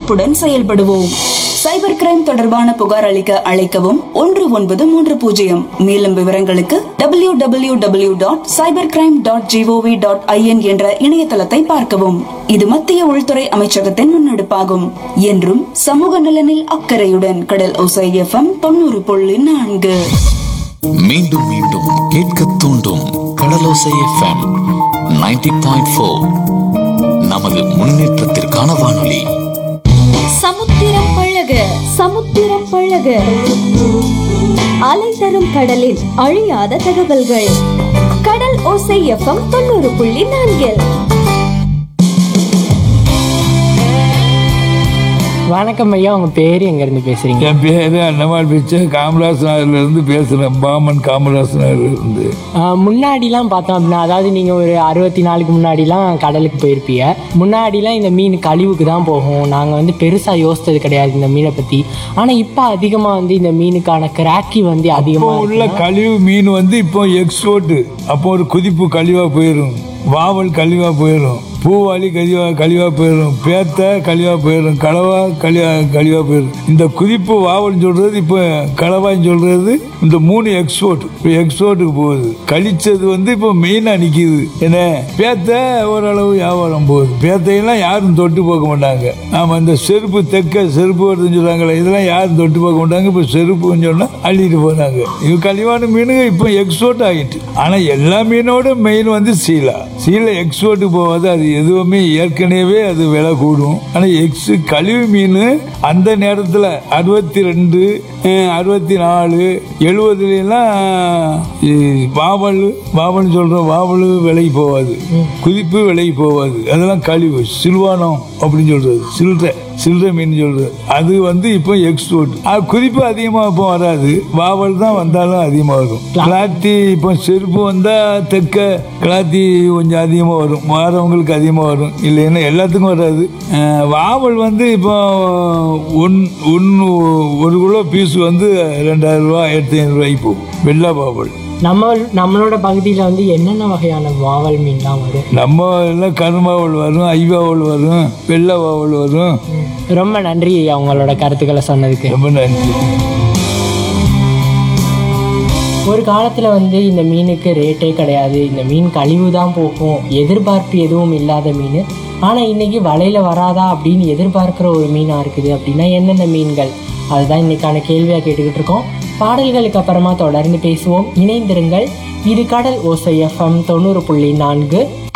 பொறுப்புடன் செயல்படுவோம். Cyber crime தொடர்பான புகார் அளிக்க அழைக்கவும் 1930. மேலும் விவரங்களுக்கு www.cybercrime.gov.in என்ற இணையதளத்தை பார்க்கவும். இது மத்திய உள்துறை அமைச்சகத்தின் முன்னெடுப்பாகும். என்றும் சமூக நலனில் அக்கறையுடன் கடல் ஓசை எஃப்எம் 90.4. மீண்டும் மீண்டும் கேட்க தூண்டும் கடலோசை எஃப்எம் 90.4. நமது முன்னேற்றத்திற்கான வானொலி. சமுத்திரம் பழக சமுத்திரம் பழக அலை தரும் கடலில் அழியாத தகவல்கள். கடல் ஓசை எஃப்எம் 90.4. வணக்கம் ஐயா, உங்க பேரு எங்க இருந்து பேசுறீங்க? என் பேரு அண்ணமால் பிச்சை, காமராஜ் நகர்ல இருந்து பேசுறேன். பாமன் காமராஜ் நகர்ல இருந்து. முன்னாடிலாம் பார்த்தோம் அப்படின்னா, அதாவது நீங்க ஒரு 64 முன்னாடிலாம் கடலுக்கு போயிருப்பீங்க. முன்னாடிலாம் இந்த மீன் கழிவுக்கு தான் போகும். நாங்க பெருசா யோசித்தது கிடையாது இந்த மீனை பத்தி. ஆனா இப்ப அதிகமா இந்த மீனுக்கான கிராக்கி அதிகமா உள்ள கழிவு மீன் இப்போ எக்ஸ்போர்ட். அப்போ ஒரு குதிப்பு கழிவா போயிடும், வாவல் கழிவா போயிடும், பூவாளி கழிவா போயிடும், பேத்த கழிவா போயிடும், களவா கழிவா போயிடும். இந்த குதிப்பு வாவல் சொல்றது இப்ப களவான்னு சொல்றது இந்த 3 எக்ஸ்போர்ட். இப்போ எக்ஸ்போர்ட்டுக்கு போகுது. கழிச்சது இப்போ மெயினா நிக்குது. என்ன பேத்த ஓரளவு வியாபாரம் போகுது. பேத்தையெல்லாம் யாரும் தொட்டு போக மாட்டாங்க. நாம இந்த செருப்பு தெக்க செருப்பு வருதுன்னு சொல்றாங்களே, இதெல்லாம் யாரும் தொட்டு போக மாட்டாங்க. இப்போ செருப்புன்னு சொன்னா அள்ளிட்டு போறாங்க. இது கழிவான மீனுங்க இப்போ எக்ஸ்போர்ட் ஆகிட்டு. ஆனா எல்லா மீனோட மெயின் சீலா எக்ஸ்போர்ட்டுக்கு போகாது. அது எதுவுமே ஏற்கனவே அது விலை கூடும். ஆனா கழிவு மீன் அந்த நேரத்துல 62, 64, 70 வாவல் சொல்ற வாவல் விலைக்கு போகாது, குதிப்பு விலைக்கு போகாது. அதெல்லாம் கழிவு சில்வானம் அப்படின்னு சொல்றது, சில்லறை மீன் சொல்றது. அது இப்போ எக்ஸ்போர்ட். குதிப்பு அதிகமா இப்போ வராது, வாவல் தான் வந்தாலும் அதிகமா வரும். கிளாத்தி இப்போ செருப்பு வந்தா தெக்க கிளாத்தி கொஞ்சம் அதிகமா வரும், வாரவங்களுக்கு அதிகமா வரும். இல்லைன்னா எல்லாத்துக்கும் வராது. வாவல் இப்போ 1 கிலோ பீஸ் 2000 ரூபாய் 1500 ரூபாய்க்கு போகும். வெள்ளை வாவல். நம்மளோட பகுதியில என்னென்ன வகையான வாவல் மீன்லாம் வரும்? நம்ம எல்லாம் கருமாவல் வரும், ஐவாவல் வரும், வெள்ளை வாவல் வரும். ரொம்ப நன்றி ஐயா, உங்களோட கருத்துக்களை சொன்னதுக்கு. ரொம்ப நன்றி. ஒரு காலத்துல இந்த மீனுக்கு ரேட்டே கிடையாது. இந்த மீன் கழிவு தான் போகும், எதிர்பார்ப்பு எதுவும் இல்லாத மீன். ஆனா இன்னைக்கு வலையில வராதா அப்படின்னு எதிர்பார்க்கிற ஒரு மீனா இருக்குது. அப்படின்னா என்னென்ன மீன்கள்? அதுதான் இன்னைக்கான கேள்வியா கேட்டுக்கிட்டு இருக்கோம். பாடல்களுக்கு அப்புறமா தொடர்ந்து பேசுவோம். இணைந்திருங்கள். இது கடல் ஓசை எஃப்எம் 90.4.